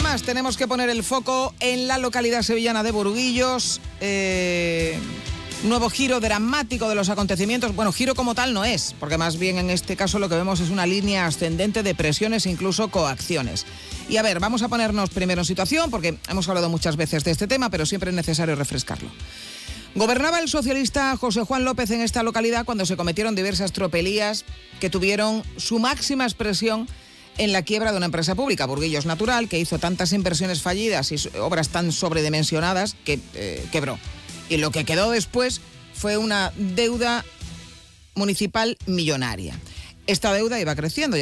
más, tenemos que poner el foco en la localidad sevillana de Burguillos. Nuevo giro dramático de los acontecimientos. Bueno, giro como tal no es, porque más bien en este caso lo que vemos es una línea ascendente de presiones e incluso coacciones. Y a ver, vamos a ponernos primero en situación, porque hemos hablado muchas veces de este tema, pero siempre es necesario refrescarlo. Gobernaba el socialista José Juan López en esta localidad cuando se cometieron diversas tropelías que tuvieron su máxima expresión en la quiebra de una empresa pública, Burguillos Natural, que hizo tantas inversiones fallidas y obras tan sobredimensionadas que quebró. Y lo que quedó después fue una deuda municipal millonaria. Esta deuda iba creciendo.